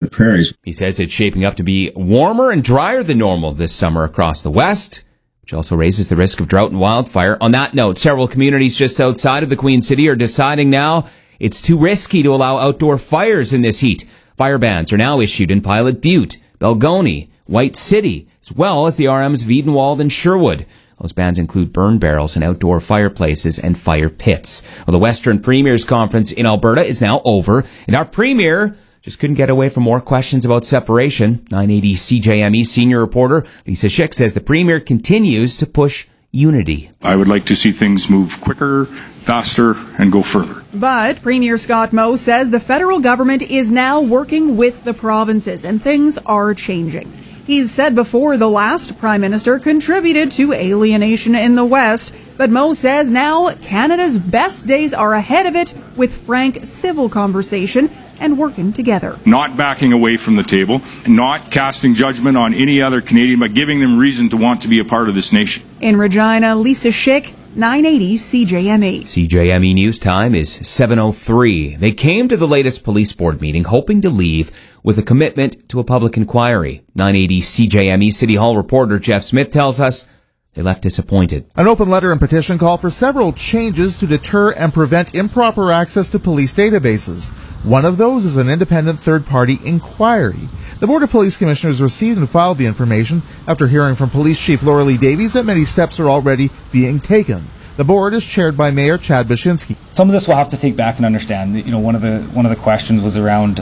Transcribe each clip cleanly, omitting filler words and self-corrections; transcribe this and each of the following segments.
prairies. He says it's shaping up to be warmer and drier than normal this summer across the west, which also raises the risk of drought and wildfire. On that note, several communities just outside of the Queen City are deciding now it's too risky to allow outdoor fires in this heat. Fire bans are now issued in Pilot Butte, Belgoni, White City, as well as the RMs of Edenwald and Sherwood. Those bans include burn barrels and outdoor fireplaces and fire pits. Well, the Western Premiers Conference in Alberta is now over, and our Premier just couldn't get away from more questions about separation. 980 CJME senior reporter Lisa Schick says the Premier continues to push unity. I would like to see things move quicker, faster, and go further. But Premier Scott Moe says the federal government is now working with the provinces, and things are changing. He's said before the last Prime Minister contributed to alienation in the West, but Moe says now Canada's best days are ahead of it with frank civil conversation and working together. Not backing away from the table, not casting judgment on any other Canadian, but giving them reason to want to be a part of this nation. In Regina, Lisa Schick, 980 CJME. CJME News Time is 7:03. They came to the latest police board meeting hoping to leave with a commitment to a public inquiry. 980 CJME City Hall reporter Jeff Smith tells us they left disappointed. An open letter and petition call for several changes to deter and prevent improper access to police databases. One of those is an independent third-party inquiry. The Board of Police Commissioners received and filed the information after hearing from Police Chief Laura Lee Davies that many steps are already being taken. The board is chaired by Mayor Chad Baczynski. Some of this we'll have to take back and understand. You know, one of the questions was around,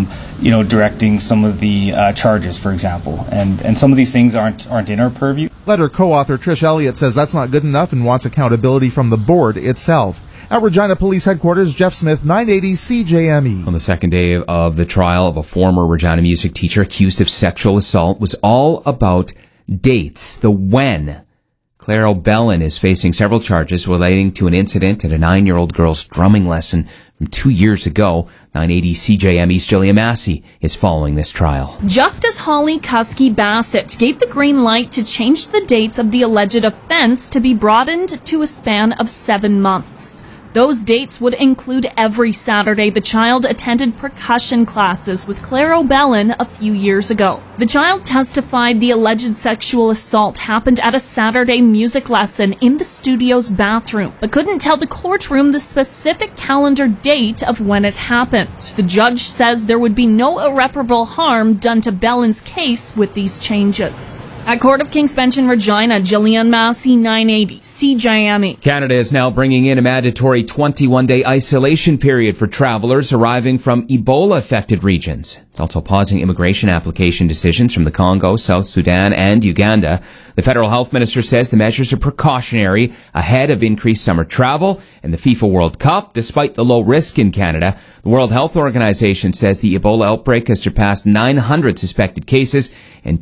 directing some of the charges, for example, and some of these things aren't in our purview. Letter co-author Trish Elliott says that's not good enough and wants accountability from the board itself. At Regina Police Headquarters, Jeff Smith, 980 CJME. On the second day of the trial of a former Regina music teacher accused of sexual assault was all about dates, the when. Claire O'Bellin is facing several charges relating to an incident at a 9-year-old girl's drumming lesson from 2 years ago. 980 CJME's Jillian Massey is following this trial. Justice Holly Kuski Bassett gave the green light to change the dates of the alleged offense to be broadened to a span of 7 months. Those dates would include every Saturday the child attended percussion classes with Claire O'Bellin a few years ago. The child testified the alleged sexual assault happened at a Saturday music lesson in the studio's bathroom, but couldn't tell the courtroom the specific calendar date of when it happened. The judge says there would be no irreparable harm done to Bellin's case with these changes. At Court of King's Bench in Regina, Jillian Massey, 980 CJME. Canada is now bringing in a mandatory 21-day isolation period for travelers arriving from Ebola-affected regions. It's also pausing immigration application decisions from the Congo, South Sudan, and Uganda. The federal health minister says the measures are precautionary ahead of increased summer travel and the FIFA World Cup. Despite the low risk in Canada, the World Health Organization says the Ebola outbreak has surpassed 900 suspected cases and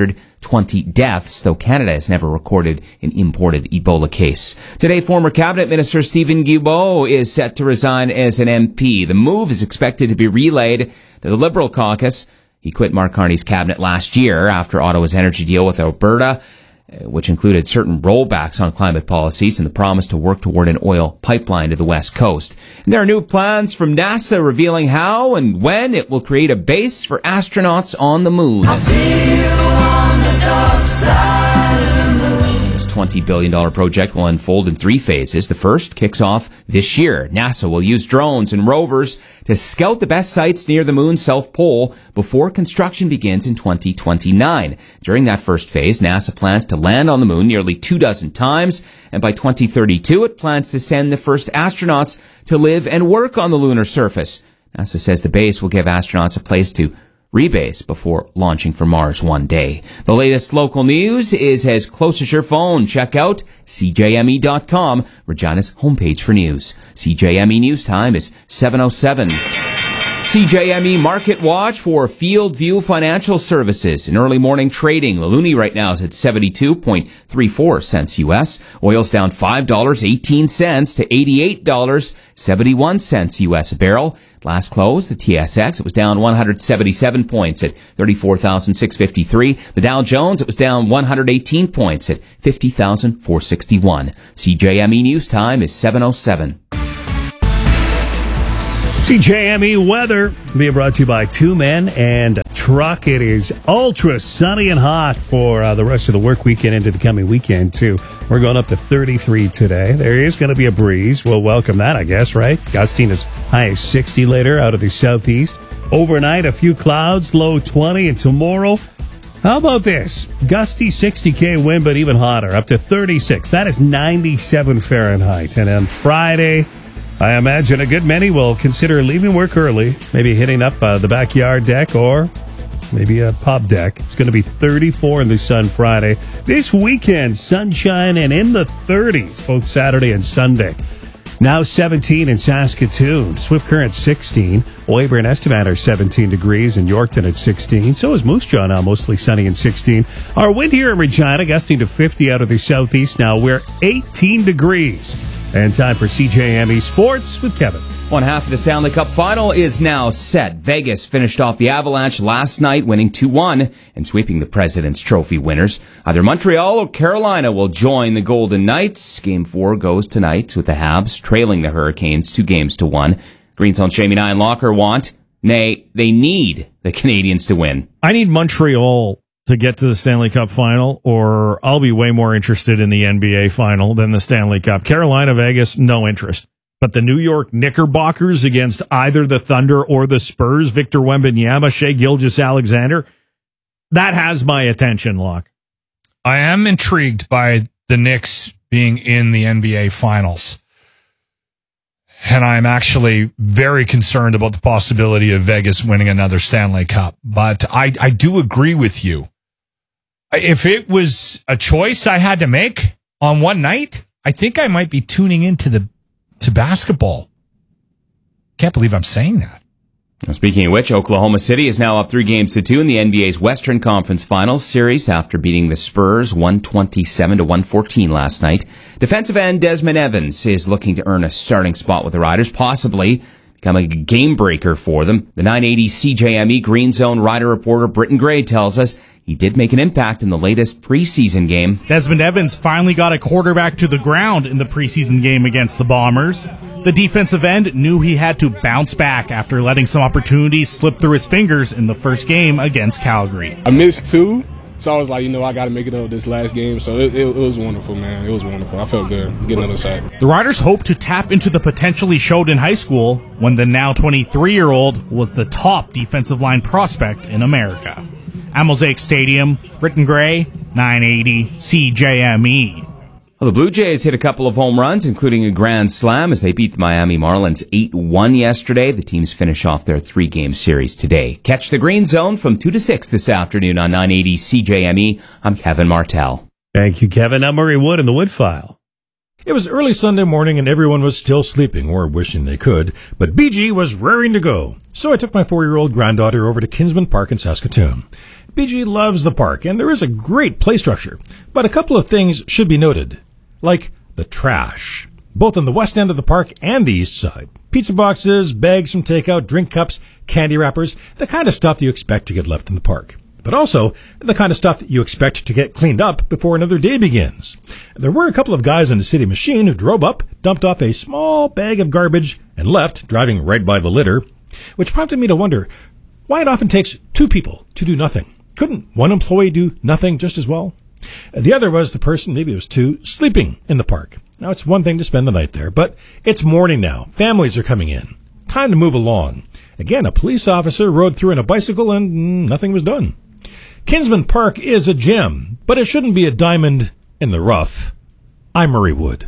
220 deaths, though Canada has never recorded an imported Ebola case. Today, former Cabinet Minister Stephen Guilbeault is set to resign as an MP. The move is expected to be relayed to the Liberal caucus. He quit Mark Carney's cabinet last year after Ottawa's energy deal with Alberta, which included certain rollbacks on climate policies and the promise to work toward an oil pipeline to the West Coast. And there are new plans from NASA revealing how and when it will create a base for astronauts on the moon. I'll see you on the dark side of the moon. This $20 billion project will unfold in 3 phases. The first kicks off this year. NASA will use drones and rovers to scout the best sites near the moon's south pole before construction begins in 2029. During that first phase, NASA plans to land on the moon nearly 24 times, and by 2032, it plans to send the first astronauts to live and work on the lunar surface. NASA says the base will give astronauts a place to rebase before launching for Mars one day. The latest local news is as close as your phone. Check out CJME.com, Regina's homepage for news. CJME News Time is 7:07. CJME Market Watch for Field View Financial Services. In early morning trading, the loonie right now is at 72.34 cents U.S. Oil's down $5.18 to $88.71 U.S. a barrel. Last close, the TSX, it was down 177 points at 34,653. The Dow Jones, it was down 118 points at 50,461. CJME News Time is 7:07. CJME weather being brought to you by 2 Men and truck. It is ultra sunny and hot for the rest of the work weekend into the coming weekend, too. We're going up to 33 today. There is going to be a breeze. We'll welcome that, I guess, right? Gusting as high as 60 later out of the southeast. Overnight, a few clouds, low 20, and tomorrow, how about this? Gusty 60K wind, but even hotter, up to 36. That is 97 Fahrenheit. And on Friday, I imagine a good many will consider leaving work early, maybe hitting up the backyard deck or maybe a pub deck. It's going to be 34 in the sun Friday. This weekend, sunshine and in the 30s, both Saturday and Sunday. Now 17 in Saskatoon. Swift Current 16. Weyburn Estevan are 17 degrees. And Yorkton at 16. So is Moose Jaw now, mostly sunny and 16. Our wind here in Regina gusting to 50 out of the southeast. Now we're 18 degrees. And time for CJME Sports with Kevin. One half of the Stanley Cup final is now set. Vegas finished off the Avalanche last night, winning 2-1 and sweeping the President's Trophy winners. Either Montreal or Carolina will join the Golden Knights. Game 4 goes tonight with the Habs trailing the Hurricanes 2-1. Green Zone Shamie 9 Locker want, nay, they need the Canadians to win. I need Montreal to get to the Stanley Cup final, or I'll be way more interested in the NBA final than the Stanley Cup. Carolina, Vegas, no interest. But the New York Knickerbockers against either the Thunder or the Spurs, Victor Wembanyama, Shai Gilgeous-Alexander, that has my attention, Locke. I am intrigued by the Knicks being in the NBA Finals. And I'm actually very concerned about the possibility of Vegas winning another Stanley Cup. But I do agree with you. If it was a choice I had to make on one night, I think I might be tuning into basketball. Can't believe I'm saying that. Speaking of which, Oklahoma City is now up 3-2 in the NBA's Western Conference Finals series after beating the Spurs 127-114 last night. Defensive end Desmond Evans is looking to earn a starting spot with the Riders, possibly become a game breaker for them. The 980 CJME Green Zone Rider reporter Britton Gray tells us he did make an impact in the latest preseason game. Desmond Evans finally got a quarterback to the ground in the preseason game against the Bombers. The defensive end knew he had to bounce back after letting some opportunities slip through his fingers in the first game against Calgary. I missed 2, so I was like, I got to make it up this last game. So it was wonderful, man. It was wonderful. I felt good getting on the side. The Riders hope to tap into the potential he showed in high school when the now 23-year-old was the top defensive line prospect in America. At Mosaic Stadium, Britton Gray, 980 CJME. Well, the Blue Jays hit a couple of home runs, including a grand slam as they beat the Miami Marlins 8-1 yesterday. The teams finish off their 3-game series today. Catch the Green Zone from 2 to 6 this afternoon on 980 CJME. I'm Kevin Martell. Thank you, Kevin. I'm Murray Wood in the Wood File. It was early Sunday morning and everyone was still sleeping or wishing they could, but BG was raring to go. So I took my 4-year-old granddaughter over to Kinsman Park in Saskatoon. BG loves the park and there is a great play structure, but a couple of things should be noted, like the trash, both on the west end of the park and the east side. Pizza boxes, bags from takeout, drink cups, candy wrappers, the kind of stuff you expect to get left in the park. But also the kind of stuff you expect to get cleaned up before another day begins. There were a couple of guys in the city machine who drove up, dumped off a small bag of garbage, and left, driving right by the litter, which prompted me to wonder why it often takes 2 people to do nothing. Couldn't one employee do nothing just as well? The other was the person, maybe it was 2, sleeping in the park. Now, it's one thing to spend the night there, but it's morning now. Families are coming in. Time to move along. Again, a police officer rode through on a bicycle and nothing was done. Kinsman Park is a gem, but it shouldn't be a diamond in the rough. I'm Murray Wood.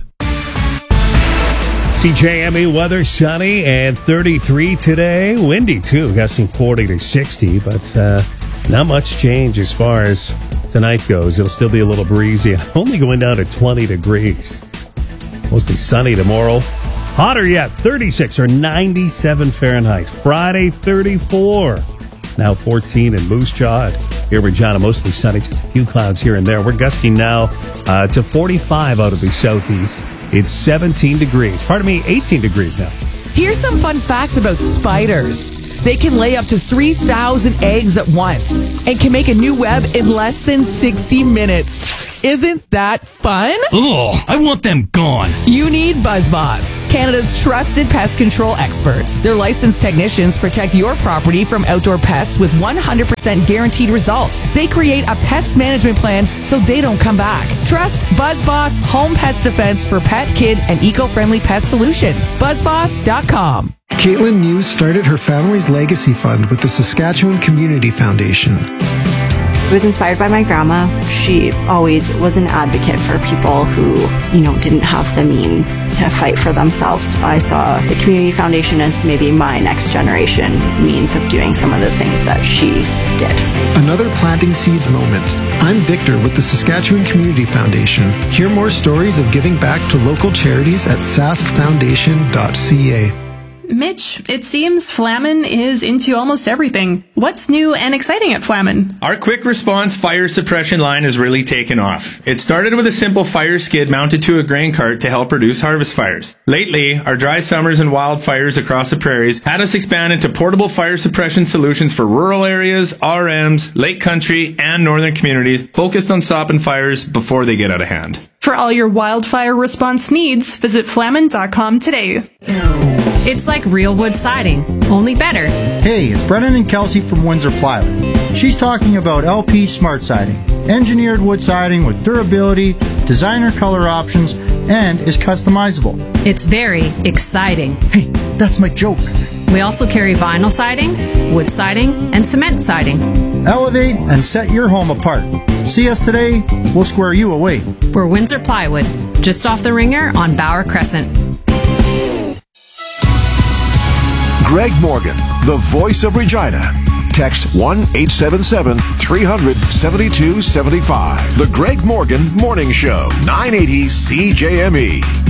CJME weather, sunny and 33 today. Windy, too, gusting 40 to 60, but not much change as far as tonight goes. It'll still be a little breezy and only going down to 20 degrees. Mostly sunny tomorrow. Hotter yet, 36 or 97 Fahrenheit. Friday, 34. Now 14 in Moose Jaw. Here in Regina, mostly sunny, just a few clouds here and there. We're gusting now to 45 out of the southeast. It's 17 degrees. 18 degrees now. Here's some fun facts about spiders. They can lay up to 3,000 eggs at once and can make a new web in less than 60 minutes. Isn't that fun? Ugh, I want them gone. You need BuzzBoss, Canada's trusted pest control experts. Their licensed technicians protect your property from outdoor pests with 100% guaranteed results. They create a pest management plan so they don't come back. Trust BuzzBoss Home Pest Defense for pet, kid, and eco-friendly pest solutions. BuzzBoss.com. Caitlin News started her family's legacy fund with the Saskatchewan Community Foundation. I was inspired by my grandma. She always was an advocate for people who, didn't have the means to fight for themselves. I saw the Community Foundation as maybe my next generation means of doing some of the things that she did. Another planting seeds moment. I'm Victor with the Saskatchewan Community Foundation. Hear more stories of giving back to local charities at saskfoundation.ca. Mitch, it seems Flamin is into almost everything. What's new and exciting at Flamin? Our quick response fire suppression line has really taken off. It started with a simple fire skid mounted to a grain cart to help reduce harvest fires. Lately, our dry summers and wildfires across the prairies had us expand into portable fire suppression solutions for rural areas, RMs, lake country, and northern communities focused on stopping fires before they get out of hand. For all your wildfire response needs, visit flamin.com today. It's like real wood siding, only better. Hey, it's Brennan and Kelsey from Windsor Plywood. She's talking about LP Smart Siding. Engineered wood siding with durability, designer color options, and is customizable. It's very exciting. Hey, that's my joke. We also carry vinyl siding, wood siding, and cement siding. Elevate and set your home apart. See us today, we'll square you away. We're Windsor Plywood, just off the Ringer on Bauer Crescent. Greg Morgan, the voice of Regina. Text 1-877-300-7275. The Greg Morgan Morning Show, 980 CJME.